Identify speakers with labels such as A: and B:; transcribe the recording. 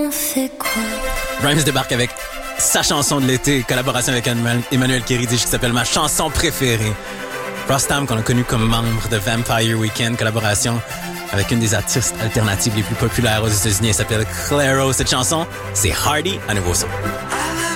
A: On fait quoi?
B: Rhymes débarque avec sa chanson de l'été, collaboration avec Emmanuel Kéridich qui s'appelle Ma chanson préférée. Frostam, qu'on a connu comme membre de Vampire Weekend, collaboration avec une des artistes alternatives les plus populaires aux États-Unis. Elle s'appelle Clairo. Cette chanson, c'est Hardy à nouveau son.